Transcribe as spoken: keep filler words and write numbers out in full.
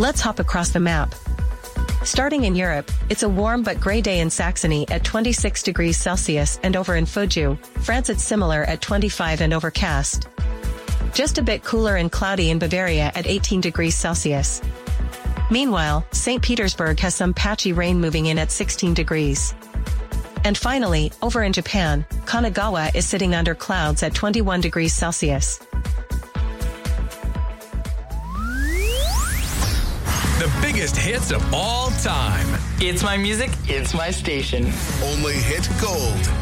Let's hop across the map. Starting in Europe, it's a warm but gray day in Saxony at twenty-six degrees Celsius, and over in Fuzhou, France it's similar at twenty-five and overcast. Just a bit cooler and cloudy in Bavaria at eighteen degrees Celsius. Meanwhile, Saint Petersburg has some patchy rain moving in at sixteen degrees. And finally, over in Japan, Kanagawa is sitting under clouds at twenty-one degrees Celsius. The biggest hits of all time. It's my music, it's my station. Only hit gold.